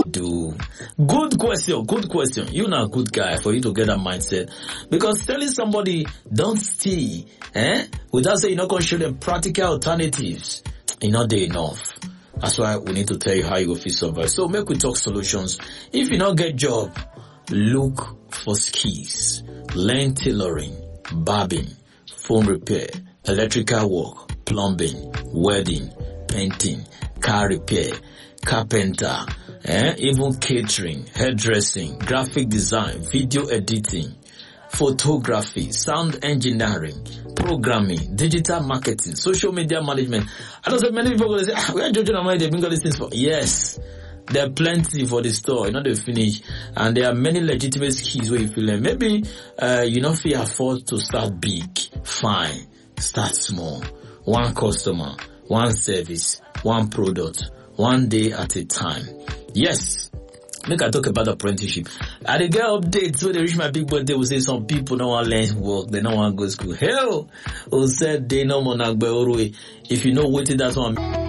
do? Good question, good question. You're not a good guy for you to get that mindset. Because telling somebody, don't steal, without saying you're not going to show them practical alternatives, it's not there enough. That's why we need to tell you how you will feel survive. So make we talk solutions. If you don't get job, look for skills. Learn tailoring, barbing, phone repair, electrical work, plumbing, welding, painting, car repair, carpenter, even catering, hairdressing, graphic design, video editing, photography, sound engineering, programming, digital marketing, social media management. I know that many people are going to say, we are judging our money, they've been got these things for. Yes, there are plenty for the store, you know, they finish. And there are many legitimate skills where you feel like maybe, you don't feel afford to start big. Fine. Start small. One customer, one service, one product, one day at a time. Yes. Make I talk about apprenticeship. I dey get updates when they reach my big birthday. Will say some people don't want to learn work, they don't want to go to school. Hell, who said they no more. If you know what that's one.